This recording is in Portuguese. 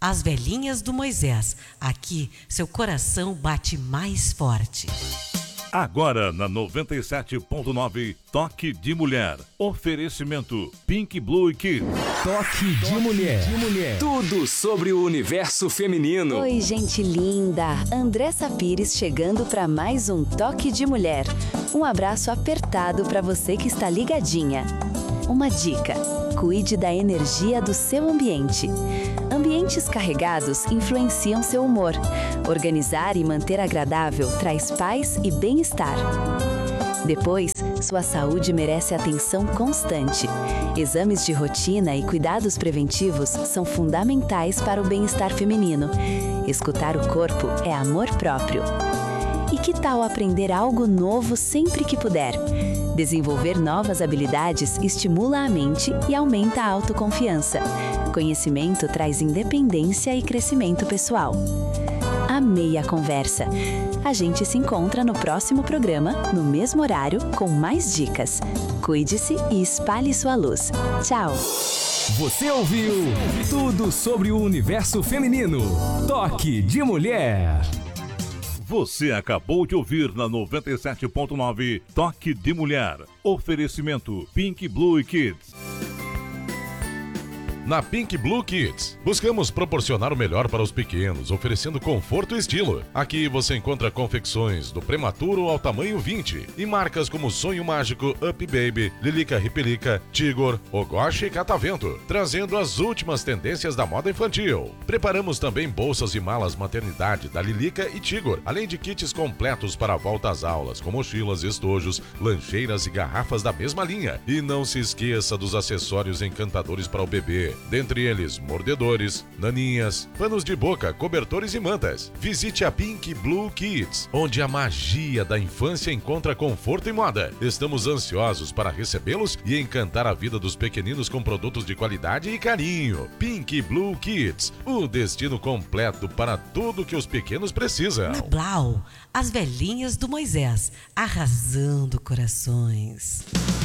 As Velhinhas do Moisés. Aqui, seu coração bate mais forte. Agora na 97.9, Toque de Mulher. Oferecimento Pink Blue Kids. Toque de Mulher. Tudo sobre o universo feminino. Oi, gente linda. Andressa Pires chegando para mais um Toque de Mulher. Um abraço apertado para você que está ligadinha. Uma dica: cuide da energia do seu ambiente. Ambientes carregados influenciam seu humor. Organizar e manter agradável traz paz e bem-estar. Depois, sua saúde merece atenção constante. Exames de rotina e cuidados preventivos são fundamentais para o bem-estar feminino. Escutar o corpo é amor próprio. E que tal aprender algo novo sempre que puder? Desenvolver novas habilidades estimula a mente e aumenta a autoconfiança. Conhecimento traz independência e crescimento pessoal. Amei a conversa. A gente se encontra no próximo programa, no mesmo horário, com mais dicas. Cuide-se e espalhe sua luz. Tchau! Você ouviu tudo sobre o universo feminino. Toque de Mulher. Você acabou de ouvir na 97.9 Toque de Mulher. Oferecimento Pink Blue Kids. Na Pink Blue Kids, buscamos proporcionar o melhor para os pequenos, oferecendo conforto e estilo. Aqui você encontra confecções do prematuro ao tamanho 20 e marcas como Sonho Mágico, Up Baby, Lilica Ripelica, Tigor, Ogoshi e Catavento, trazendo as últimas tendências da moda infantil. Preparamos também bolsas e malas maternidade da Lilica e Tigor, além de kits completos para a volta às aulas, com mochilas, estojos, lancheiras e garrafas da mesma linha. E não se esqueça dos acessórios encantadores para o bebê. Dentre eles, mordedores, naninhas, panos de boca, cobertores e mantas. Visite a Pink Blue Kids, onde a magia da infância encontra conforto e moda. Estamos ansiosos para recebê-los e encantar a vida dos pequeninos com produtos de qualidade e carinho. Pink Blue Kids, o destino completo para tudo que os pequenos precisam. Na Blau, as Velhinhas do Moisés, arrasando corações.